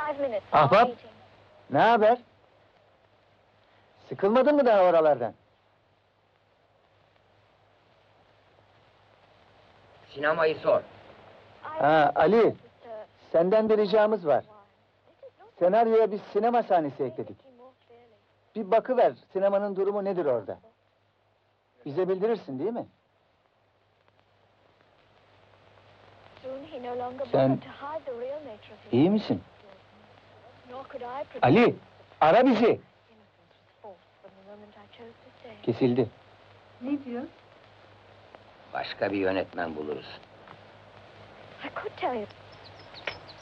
Ahbap, ne haber? Sıkılmadın mı daha oralardan? Sinemayı sor. Ha, Ali, senden bir ricamız var. Senaryoya bir sinema sahnesi ekledik. Bir bakıver, sinemanın durumu nedir orada? Bize bildirirsin değil mi? Sen iyi misin? Ali, ara bizi! Kesildi. Ne diyor? Başka bir yönetmen buluruz. I could tell you.